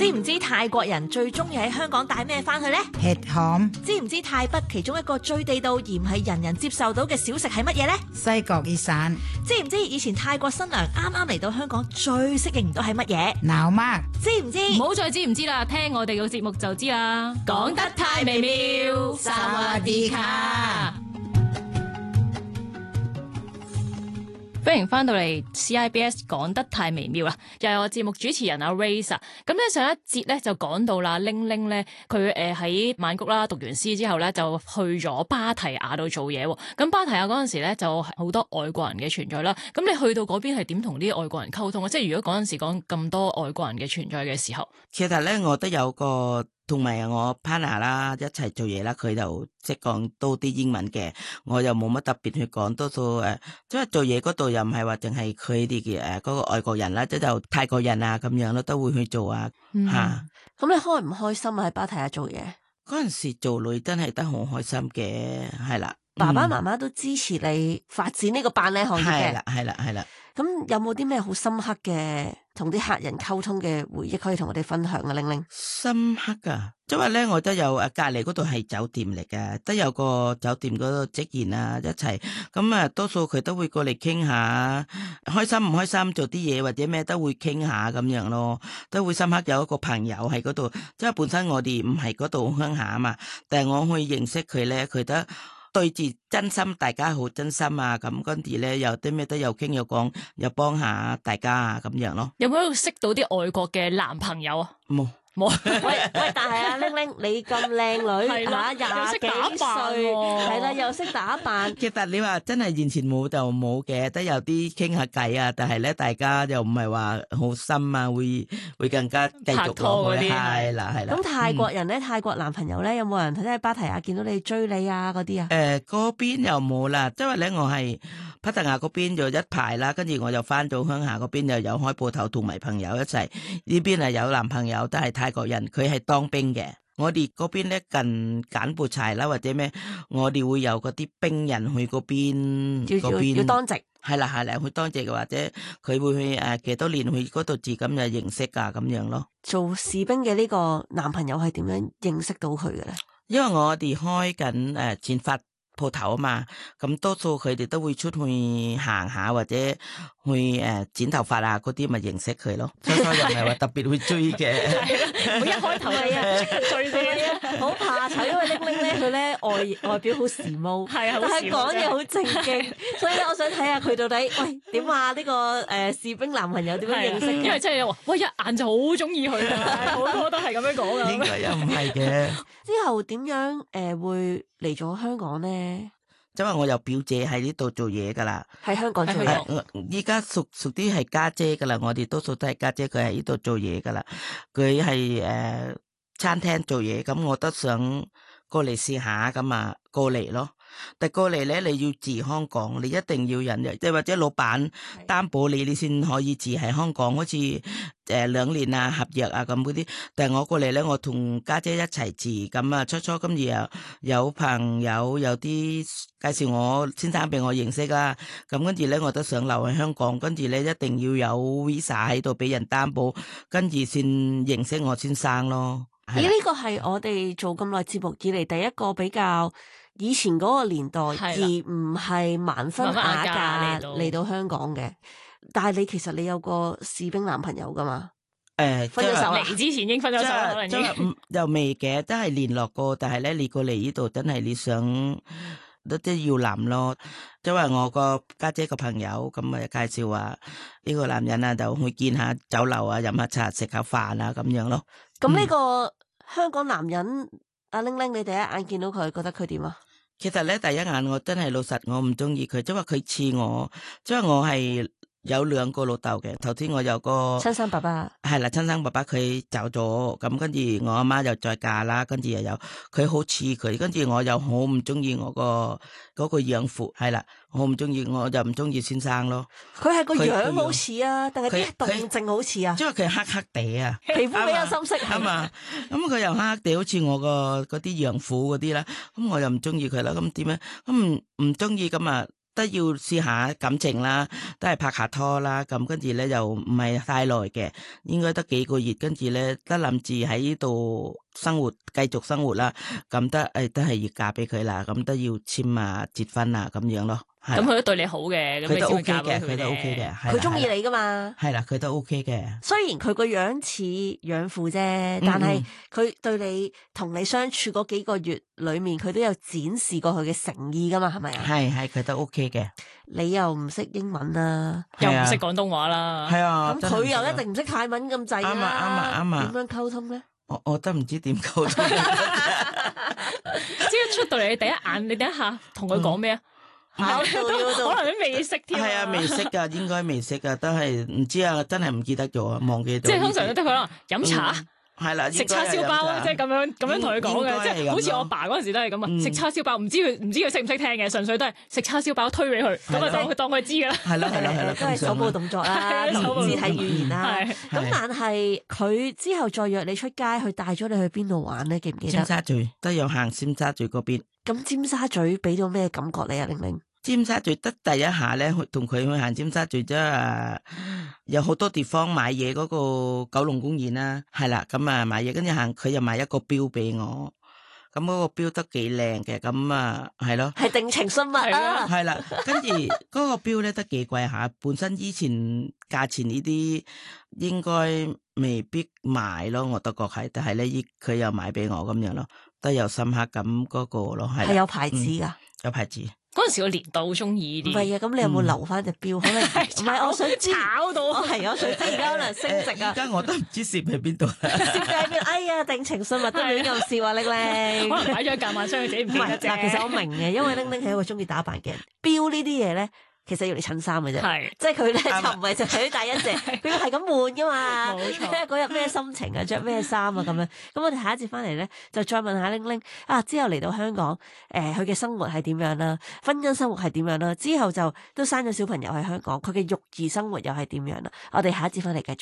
知唔知泰國人最中意喺香港帶咩翻去呢？ hethom。 知唔知泰北其中一個最地道而唔係人人接受到嘅小食係乜嘢呢？ 西國意散。 知唔知以前泰國新娘啱啱嚟到香港最適應唔到係乜嘢？ 鬧媽。 知唔知？ 唔好再知唔知啦，聽我哋個節目就知啦。講得太微妙，薩瓦迪卡。歡迎翻到嚟 CIBS 講得太微妙啦，又係我節目主持人阿 Race。咁咧上一節咧就講到啦，玲玲咧佢喺曼谷啦讀完書之後咧就去咗芭提雅度做嘢。咁芭提雅嗰陣時咧就好多外國人嘅存在啦。咁你去到嗰邊係點同啲外國人溝通啊？即係如果嗰陣時講咁多外國人嘅存在嘅時候， 其實咧我都有個同埋我 partner 啦一齊做嘢啦，佢就識講多啲英文嘅，我又冇乜特別去講，多數即係做嘢嗰度又唔係話淨係佢哋嘅嗰個外國人啦，即就泰國人啊咁樣咯，都會去做啊吓。 咁你開唔開心啊？喺芭提雅做嘢嗰陣時做女真係得好開心嘅，係啦。 爸爸媽媽都支持你發展呢個扮靚行業嘅， 係啦。 咁有冇啲咩好深刻嘅同啲客人溝通嘅回憶可以同我哋分享啊？玲玲， 深刻噶，即係咧我都有隔籬嗰度係酒店嚟嘅，都有個酒店嗰個職員啊一齊，咁啊多數佢都會過嚟傾下，開心唔開心做啲嘢或者咩都會傾下咁樣咯，都會深刻有一個朋友喺嗰度，即係本身我哋唔係嗰度鄉下啊嘛，但係我去認識佢咧，佢都對住真心，大家好真心啊！咁跟住咧，有啲咩都有傾有講，又幫下大家啊咁樣咯。 有冇識到啲外國嘅男朋友啊？ 冇。 喂，但係啊，玲玲你咁靚女吓，廿幾歲，係啦，又識打扮。 其實你話真係完全冇就冇嘅，都有啲傾下偈啊。但係咧，大家又唔係話好深啊，會更加繼續落去。係啦。 咁泰國人咧，泰國男朋友咧，有冇人喺芭提雅見到你追你啊嗰啲啊？ 嗰邊又冇啦，因為咧我係芭提雅嗰邊就一排啦，跟住我又翻到鄉下嗰邊又有開鋪頭同埋朋友一齊，呢邊係有男朋友都係泰國人，佢係當兵嘅。我哋嗰邊咧近柬埔寨啦或者咩，我哋會有嗰啲兵人去嗰邊， 要當值。 係啦，去當值嘅，或者佢會去幾多年去嗰度住咁就認識啊咁樣咯。做士兵嘅呢個男朋友係點樣認識到佢嘅咧？ 因為我哋開緊剪髮鋪頭啊嘛，咁多數佢哋都會出去行下或者去剪頭髮啊嗰啲，咪認識佢咯。初初又唔係話特別會追嘅， 我一開頭係追佢， 好怕醜，因為玲玲咧佢咧外表好時髦， 係啊， 但係講嘢好正經，所以咧我想睇下佢到底喂點話呢個士兵男朋友點樣認識？ 因為真係話喂一眼就好中意佢啊，好多都係咁樣講噶。 應該又唔係嘅。 之後點樣會嚟咗香港咧？ 因為我有表姐喺呢度做嘢噶啦， 喺香港做嘢。 依家屬啲係家姐噶啦，我哋多數都係家姐，佢喺呢度做嘢噶啦。佢係餐廳做嘢，咁我都想過嚟試下咁啊，過嚟咯。但過嚟咧，你要住香港，你一定要人，即係或者老闆擔保你先可以住喺香港，好似2年啊合約啊咁嗰啲。但係我過嚟咧，我同家姐一齊住，咁啊初跟住又有朋友有啲介紹我先生俾我認識啦。咁跟住咧，我都想留喺香港，跟住咧一定要有 visa 喺度俾人擔保，跟住先認識我先生咯。 咦？呢個係我哋做咁耐節目以嚟第一個比較以前嗰個年代，而唔係盲婚啞嫁嚟到香港嘅。但係你其實你有個士兵男朋友噶嘛？分咗手嚟之前已經分咗手，可能已經又未嘅，都係聯絡過。但係咧，你過嚟呢度真係你想都要諗咯。因為我個家姐個朋友咁啊介紹話呢個男人啊，就去見下酒樓啊，飲下茶，食下飯啊咁樣咯。 咁呢個香港男人阿玲玲，你第一眼見到佢覺得佢點啊？ 其實咧，第一眼我真係老實，我唔中意佢，因為佢似我，因為我係有2個老豆嘅。頭先我有個親生爸爸， 係啦，親生爸爸佢走咗，咁跟住我阿媽又再嫁啦，跟住又有佢好似佢，跟住我又好唔中意我嗰個養父，係啦，我唔中意，我就唔中意先生咯。 佢係個樣好似啊，定係啲動靜好似啊？ 因為佢黑黑地啊， 皮膚比較深色係嘛，咁佢又黑黑地，好似我嗰啲養父嗰啲啦，咁我又唔中意佢啦，咁點樣？咁唔中意咁啊？ 都要試下感情啦，都係拍下拖啦，咁跟住咧又唔係太耐嘅，應該得幾個月，跟住咧得諗住喺呢度生活，繼續生活啦，咁都係要嫁俾佢啦，咁都要簽啊結婚啊咁樣咯。 咁佢都對你好嘅，咁佢都你先會 OK 嘅， 嫁俾佢佢都 OK 嘅。 嘅， 佢中意你噶嘛？ 係啦，佢都 OK 嘅。 雖然佢個樣似養父啫，但係佢對你同你相處嗰幾個月裏面，佢都有展示過佢嘅誠意噶嘛？係咪啊？ 係佢都 OK 嘅。 你又唔識英文啦， 又唔識廣東話啦， 係啊， 咁佢又一定唔識泰文咁滯啦。 啱啊， 點樣溝通咧？ 我都唔知點溝通。 即係出到嚟，你第一下同佢講咩啊？可能都未識添。 係啊，未識噶，應該未識噶，都係唔知啊，真係唔記得咗啊，忘記咗。 即係通常都得佢可能飲茶。 係啦， 食叉燒包即係咁樣同佢講嘅，即係好似我爸嗰陣時都係咁啊！食叉燒包唔知佢識唔識聽嘅，純粹都係食叉燒包推俾佢，咁啊當佢知噶啦。 係咯，都係手部動作啦，肢體語言啦。咁但係佢之後再約你出街，佢帶咗你去邊度玩咧？記唔記得？ 尖沙咀都有行尖沙咀嗰邊。 咁尖沙咀俾到咩感覺你啊？玲玲？ 尖沙咀得第一下咧，同佢去行尖沙咀有好多地方買嘢，嗰個九龍公園啦，係啦，咁啊買嘢，跟住佢又買一個錶俾我，咁嗰個錶得幾靚嘅，咁啊係咯， 係定情信物啊， 係啦，跟住嗰個錶咧得幾貴下，本身以前價錢呢啲應該未必買咯，我都覺係，但係咧佢又買俾我咁樣咯，都有深刻感嗰個咯，係有牌子噶， 有牌子。 嗰陣時個年代好中意呢啲。 唔係啊，咁你有冇留翻隻錶？可能唔係，我想知炒到。 我想知而家可能升值啊！ 而家我都唔知攝喺邊度。 攝喺邊？哎呀，定情信物都亂咁笑啊！玲玲， 可能擺咗喺夾萬箱，佢自己唔記得啫。 嗱，其實我明嘅，因為玲玲係一個中意打扮嘅人，錶呢啲嘢咧。其實要嚟襯衫嘅啫，即係佢咧就唔係淨係帶一隻，佢係咁換噶嘛。 冇錯， 嗰日咩心情啊，着咩衫啊咁樣。咁我哋下一節翻嚟咧，就再問下玲玲啊，之後嚟到香港，佢嘅生活係點樣啦？婚姻生活係點樣啦？之後就都生咗小朋友喺香港，佢嘅育兒生活又係點樣啦？我哋下一節翻嚟繼續。